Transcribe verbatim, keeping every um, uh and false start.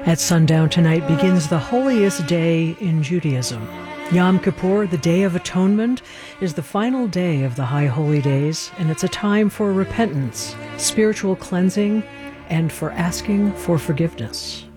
At sundown tonight begins the holiest day in Judaism. Yom Kippur, the Day of Atonement, is the final day of the High Holy Days, and it's a time for repentance, spiritual cleansing, and for asking for forgiveness.